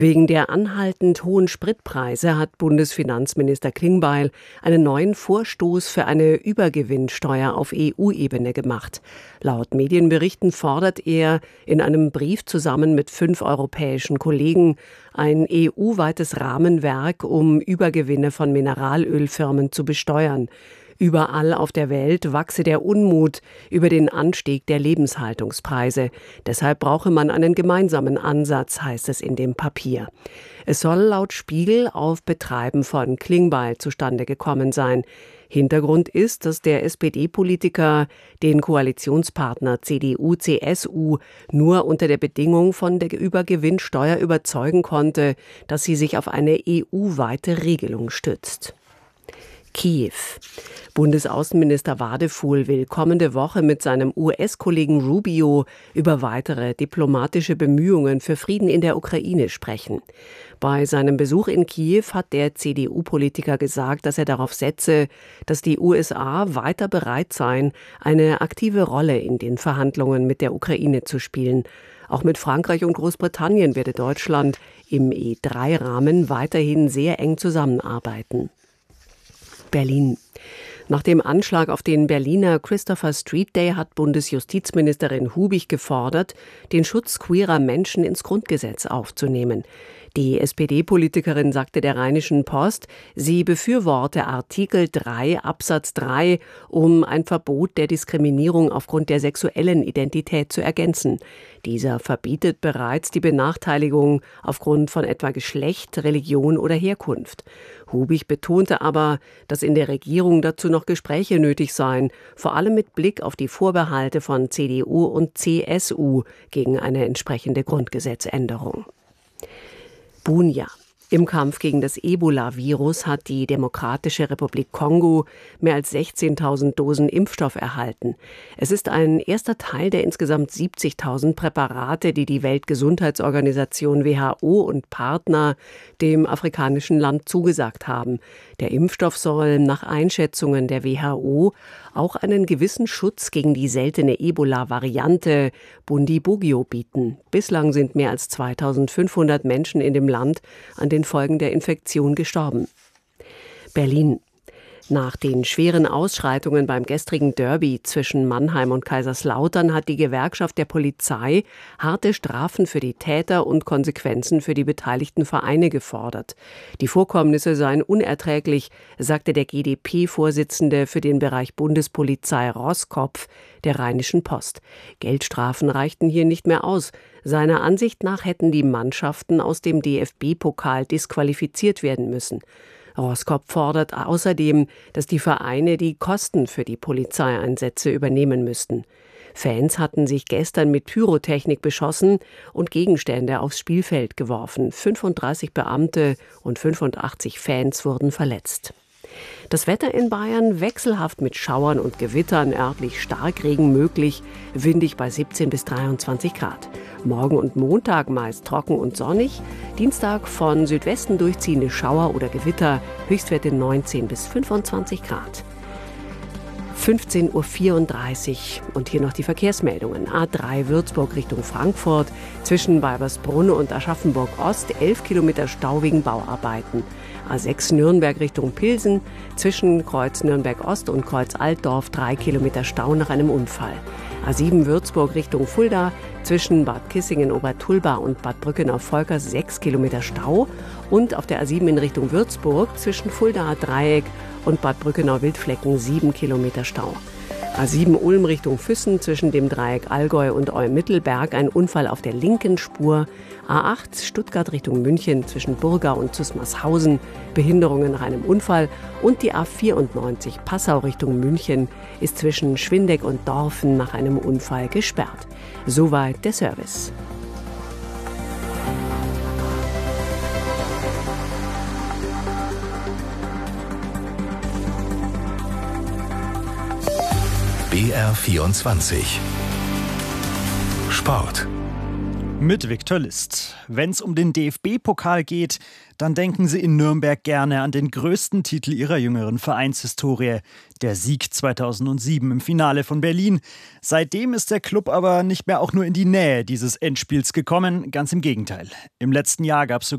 Wegen der anhaltend hohen Spritpreise hat Bundesfinanzminister Klingbeil einen neuen Vorstoß für eine Übergewinnsteuer auf EU-Ebene gemacht. Laut Medienberichten fordert er in einem Brief zusammen mit 5 europäischen Kollegen ein EU-weites Rahmenwerk, um Übergewinne von Mineralölfirmen zu besteuern. Überall auf der Welt wachse der Unmut über den Anstieg der Lebenshaltungspreise. Deshalb brauche man einen gemeinsamen Ansatz, heißt es in dem Papier. Es soll laut Spiegel auf Betreiben von Klingbeil zustande gekommen sein. Hintergrund ist, dass der SPD-Politiker den Koalitionspartner CDU/CSU nur unter der Bedingung von der Übergewinnsteuer überzeugen konnte, dass sie sich auf eine EU-weite Regelung stützt. Kiew. Bundesaußenminister Wadefuhl will kommende Woche mit seinem US-Kollegen Rubio über weitere diplomatische Bemühungen für Frieden in der Ukraine sprechen. Bei seinem Besuch in Kiew hat der CDU-Politiker gesagt, dass er darauf setze, dass die USA weiter bereit seien, eine aktive Rolle in den Verhandlungen mit der Ukraine zu spielen. Auch mit Frankreich und Großbritannien werde Deutschland im E3-Rahmen weiterhin sehr eng zusammenarbeiten. Berlin. Nach dem Anschlag auf den Berliner Christopher Street Day hat Bundesjustizministerin Hubig gefordert, den Schutz queerer Menschen ins Grundgesetz aufzunehmen. Die SPD-Politikerin sagte der Rheinischen Post, sie befürworte Artikel 3 Absatz 3, um ein Verbot der Diskriminierung aufgrund der sexuellen Identität zu ergänzen. Dieser verbietet bereits die Benachteiligung aufgrund von etwa Geschlecht, Religion oder Herkunft. Hubig betonte aber, dass in der Regierung dazu noch Gespräche nötig seien, vor allem mit Blick auf die Vorbehalte von CDU und CSU gegen eine entsprechende Grundgesetzänderung. Bunia. Im Kampf gegen das Ebola-Virus hat die Demokratische Republik Kongo mehr als 16.000 Dosen Impfstoff erhalten. Es ist ein erster Teil der insgesamt 70.000 Präparate, die die Weltgesundheitsorganisation WHO und Partner dem afrikanischen Land zugesagt haben. Der Impfstoff soll nach Einschätzungen der WHO auch einen gewissen Schutz gegen die seltene Ebola-Variante Bundibugyo bieten. Bislang sind mehr als 2.500 Menschen in dem Land an den Folgen der Infektion gestorben. Berlin. Nach den schweren Ausschreitungen beim gestrigen Derby zwischen Mannheim und Kaiserslautern hat die Gewerkschaft der Polizei harte Strafen für die Täter und Konsequenzen für die beteiligten Vereine gefordert. Die Vorkommnisse seien unerträglich, sagte der GdP-Vorsitzende für den Bereich Bundespolizei Roskopf der Rheinischen Post. Geldstrafen reichten hier nicht mehr aus. Seiner Ansicht nach hätten die Mannschaften aus dem DFB-Pokal disqualifiziert werden müssen. Roskopf fordert außerdem, dass die Vereine die Kosten für die Polizeieinsätze übernehmen müssten. Fans hatten sich gestern mit Pyrotechnik beschossen und Gegenstände aufs Spielfeld geworfen. 35 Beamte und 85 Fans wurden verletzt. Das Wetter in Bayern wechselhaft mit Schauern und Gewittern, örtlich Starkregen möglich, windig bei 17 bis 23 Grad. Morgen und Montag meist trocken und sonnig, Dienstag von Südwesten durchziehende Schauer oder Gewitter, Höchstwerte 19 bis 25 Grad. 15.34 Uhr und hier noch die Verkehrsmeldungen. A3 Würzburg Richtung Frankfurt, zwischen Weibersbrunn und Aschaffenburg Ost 11 Kilometer Stau wegen Bauarbeiten. A6 Nürnberg Richtung Pilsen, zwischen Kreuz Nürnberg Ost und Kreuz Altdorf 3 Kilometer Stau nach einem Unfall. A7 Würzburg Richtung Fulda, zwischen Bad Kissingen-Obertulba und Bad Brückenau-Volkers 6 Kilometer Stau und auf der A7 in Richtung Würzburg zwischen Fuldaer Dreieck und Bad Brückenau-Wildflecken 7 Kilometer Stau. A7 Ulm Richtung Füssen, zwischen dem Dreieck Allgäu und Olm-Mittelberg ein Unfall auf der linken Spur. A8 Stuttgart Richtung München, zwischen Burgau und Zusmarshausen Behinderungen nach einem Unfall. Und die A94 Passau Richtung München ist zwischen Schwindeck und Dorfen nach einem Unfall gesperrt. Soweit der Service. BR24 Sport mit Viktor List. Wenn es um den DFB-Pokal geht, dann denken Sie in Nürnberg gerne an den größten Titel Ihrer jüngeren Vereinshistorie, der Sieg 2007 im Finale von Berlin. Seitdem ist der Club aber nicht mehr auch nur in die Nähe dieses Endspiels gekommen, ganz im Gegenteil. Im letzten Jahr gab es sogar